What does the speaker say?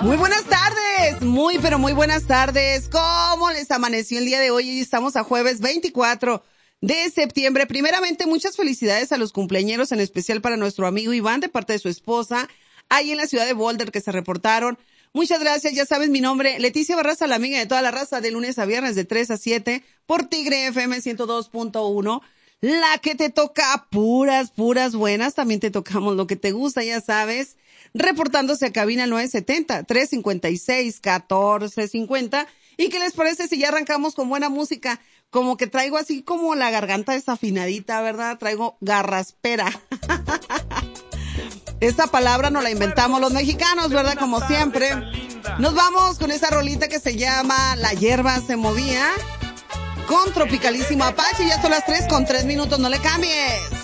Muy buenas tardes, pero muy buenas tardes. ¿Cómo les amaneció el día de hoy? Estamos a jueves 24 de septiembre. Primeramente, muchas felicidades a los cumpleañeros, en especial para nuestro amigo Iván, de parte de su esposa, ahí en la ciudad de Boulder, que se reportaron. Muchas gracias, ya saben mi nombre, Leticia Barraza, la amiga de toda la raza, de lunes a viernes de 3 a 7, por Tigre FM 102.1. La que te toca puras buenas, también te tocamos lo que te gusta, ya sabes. Reportándose a cabina 970-356-1450. ¿Y qué les parece si ya arrancamos con buena música? Como que traigo así como la garganta desafinadita, ¿verdad? Traigo garraspera. Esta palabra nos la inventamos los mexicanos, ¿verdad? Como siempre. Nos vamos con esa rolita que se llama La Hierba se movía, con Tropicalísimo Apache. Ya son las 3:03, no le cambies.